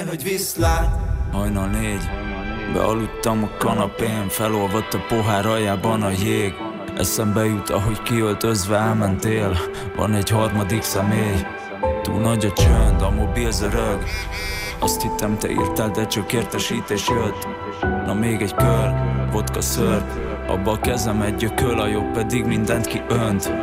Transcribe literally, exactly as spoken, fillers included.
hogy viszlát. Hajnal négy, bealudtam a kanapén, felolvadt a pohár aljában a jég. Eszembe jut, ahogy kiöltözve elmentél, van egy harmadik személy. Túl nagy a csönd, a mobil zörög. Azt hittem te írtál, de csak értesítés jött. Na még egy kör, vodka szörp, abba a kezem egy gyököl, a jobb pedig mindent kiönt.